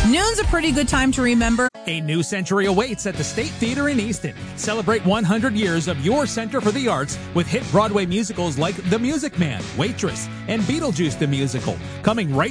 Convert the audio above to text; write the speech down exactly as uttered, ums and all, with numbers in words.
Noon's a pretty good time to remember. A new century awaits at the State Theater in Easton. Celebrate one hundred years of your Center for the Arts with hit Broadway musicals like The Music Man, Waitress, and Beetlejuice the Musical, coming right